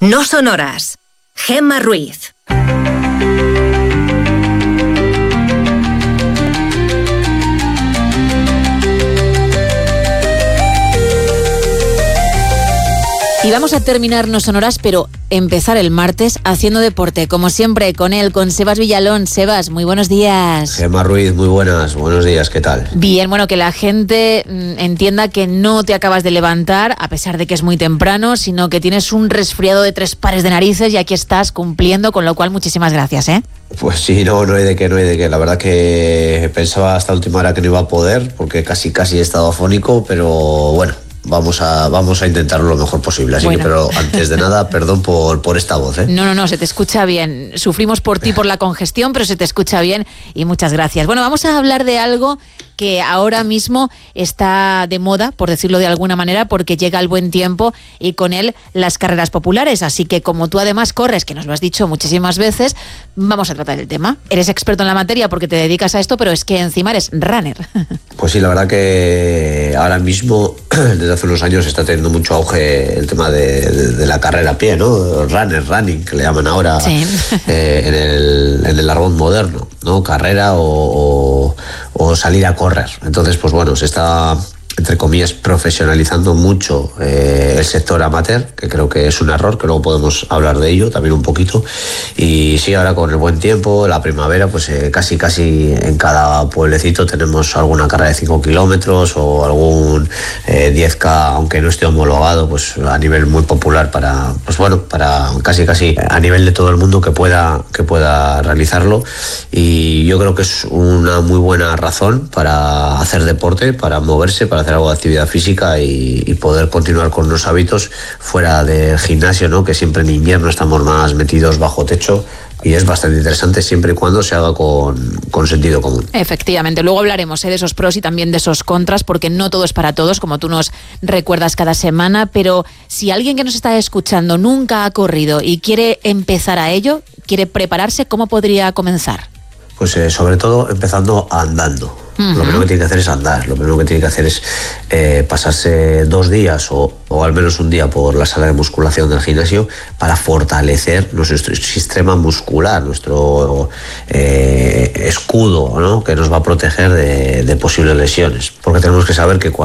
No son horas. Gemma Ruiz. Y vamos a terminar No son horas, pero empezar el martes haciendo deporte, como siempre, con Sebas Villalón. Sebas, muy buenos días. Gemma Ruiz, muy buenos días, ¿qué tal? Bien, bueno, que la gente entienda que no te acabas de levantar, a pesar de que es muy temprano, sino que tienes un resfriado de 3 pares de narices y aquí estás cumpliendo, con lo cual muchísimas gracias, ¿eh? Pues sí, no hay de qué. La verdad que pensaba hasta última hora que no iba a poder, porque casi he estado afónico, pero bueno. Vamos a intentarlo lo mejor posible. Así bueno. Pero antes de nada, perdón por esta voz, ¿eh? No, se te escucha bien. Sufrimos por ti por la congestión, pero se te escucha bien y muchas gracias. Bueno, vamos a hablar de algo que ahora mismo está de moda, por decirlo de alguna manera, porque llega el buen tiempo y con él las carreras populares. Así que como tú además corres, que nos lo has dicho muchísimas veces, vamos a tratar el tema. Eres experto en la materia porque te dedicas a esto, pero es que encima eres runner. Pues sí, la verdad que ahora mismo, desde hace unos años, está teniendo mucho auge el tema de la carrera a pie, ¿no? Running, que le llaman ahora, sí. En el argot moderno, ¿no? Carrera o salir a correr. Entonces, pues bueno, se está, entre comillas, profesionalizando mucho el sector amateur, que creo que es un error, que luego podemos hablar de ello también un poquito. Y sí, ahora con el buen tiempo, la primavera, pues casi en cada pueblecito tenemos alguna carrera de 5 kilómetros o algún 10K, aunque no esté homologado, pues a nivel muy popular para casi a nivel de todo el mundo que pueda realizarlo. Y yo creo que es una muy buena razón para hacer deporte, para moverse, para hacer algo de actividad física y poder continuar con los hábitos fuera del gimnasio, ¿no? Que siempre en invierno estamos más metidos bajo techo. Y es bastante interesante siempre y cuando se haga con sentido común. Efectivamente, luego hablaremos de esos pros y también de esos contras, porque no todo es para todos, como tú nos recuerdas cada semana, pero si alguien que nos está escuchando nunca ha corrido y quiere empezar a ello, quiere prepararse, ¿cómo podría comenzar? Pues sobre todo empezando andando. Uh-huh. Lo primero que tiene que hacer es andar. Lo primero que tiene que hacer es pasarse 2 días o al menos un día por la sala de musculación del gimnasio para fortalecer nuestro sistema muscular, nuestro escudo, ¿no? Que nos va a proteger de posibles lesiones. Porque tenemos que saber que